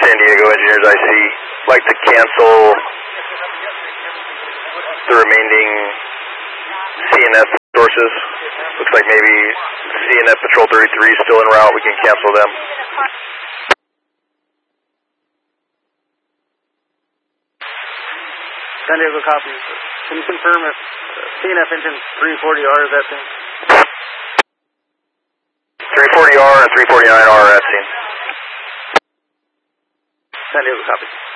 San Diego Engineers IC. Like to cancel the remaining CNF sources. Looks like maybe CNF Patrol 33 is still en route. We can cancel them. San Diego copy. Can you confirm if CNF engine 340R is that thing? 340R and 349R are at scene. San Diego copy.